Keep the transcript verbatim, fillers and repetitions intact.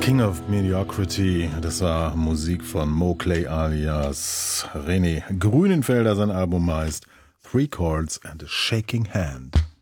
King of Mediocrity, das war Musik von Mo Clay alias René Grünenfelder. Sein Album heißt Three Chords and a Shaking Hand.